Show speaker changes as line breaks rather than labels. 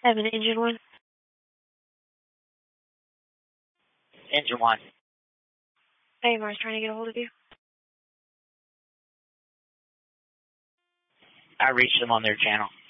I have an engine one.
Engine 1.
Hey, Mars, trying to get a hold of you.
I reached them on their channel.